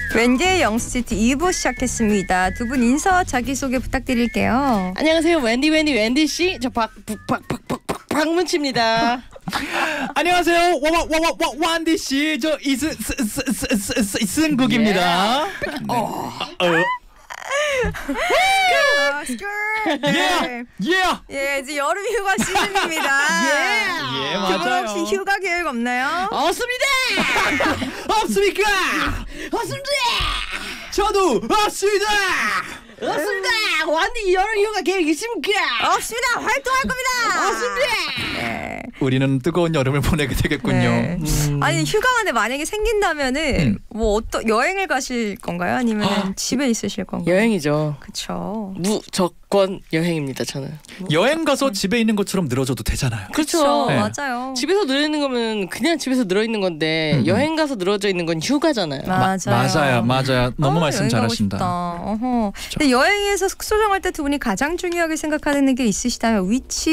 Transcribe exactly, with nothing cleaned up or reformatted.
웬디의 영스티트 이 부 시작했습니다. 두 분 인사 자기소개 부탁드릴게요. 안녕하세요. 웬디 웬디 웬디 씨. 저 박 박 박 박 박 박문치입니다. 안녕하세요. 와와와와 완디 씨. 저 이승 승국입니다. 어. 아, 스쿨. 예. 예. 예, 이제 여름 휴가 시즌입니다. 예, 두 분 맞아요. 혹시 휴가 계획 없나요? 없습니다. 없습니까? 없습니다. 저도 없습니다. 없습니다. 완디 여름 휴가 계획 있습니까? 없습니다. 활동할 겁니다. 없습니다. 네. 우리는 뜨거운 여름을 보내게 되겠군요. 네. 음. 아니 휴가가 만약에 생긴다면은 음. 뭐 어떤 여행을 가실 건가요? 아니면 집에 있으실 건가요? 여행이죠. 그렇죠. 무조건 여행입니다. 저는. 여행 가서 집에 있는 것처럼 늘어져도 되잖아요. 그렇죠. 네. 맞아요. 집에서 늘어 있는 거면 그냥 집에서 늘어 있는 건데 음. 여행 가서 늘어져 있는 건 휴가잖아요. 맞아요. 맞아요, 맞아요. 너무 어, 말씀 여행 가고 잘하신다. 싶다. 어허. 근데 여행에서 숙소 정할 때 두 분이 가장 중요하게 생각하는 게 있으시다면 위치